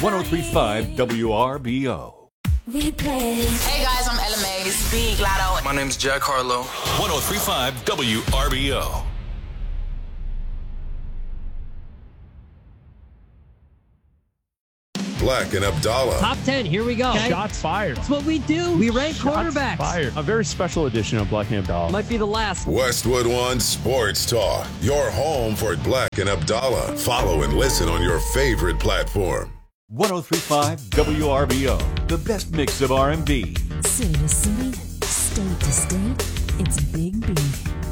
1035 WRBO. Hey guys, I'm Ella May. This is Big Lotto. My name's Jack Harlow. 1035 WRBO. Black and Abdallah. Top 10, here we go. Okay. Shots fired. That's what we do. We rank quarterbacks. Fired. A very special edition of Black and Abdallah. Might be the last. Westwood One Sports Talk. Your home for Black and Abdallah. Follow and listen on your favorite platform. 1035 WRBO. The best mix of R&B. City to city, state to state, it's Big B.